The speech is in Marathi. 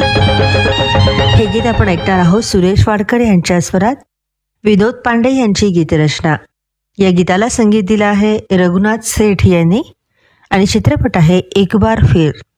हे गीत आपण ऐकणार आहोत सुरेश वाडकर यांच्या स्वरात, विनोद पांडे यांची गीतरचना. या गीताला संगीत दिलं आहे रघुनाथ सेठ यांनी आणि चित्रपट आहे एक बार फिर.